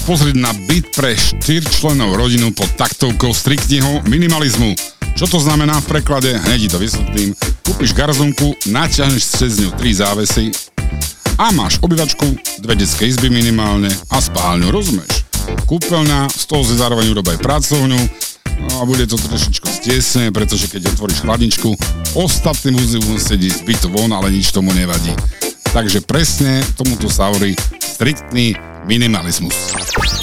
pozrieť na byt pre 4 členov rodinu pod taktovkou striktného minimalizmu. Čo to znamená v preklade? Hneď to vysvetlím. Kúpiš garzonku, naťahneš cez ňu 3 závesy a máš obývačku, 2 detské izby minimálne a spálňu, rozumieš? Kúpeľňa, z toho si zároveň urobaj pracovňu a bude to trošičku stiesne, pretože keď otvoríš chladničku, ostatní muzeum sedí z bytu von, ale nič tomu nevadí. Takže presne tomuto sa hovorí striktný minimalizmus.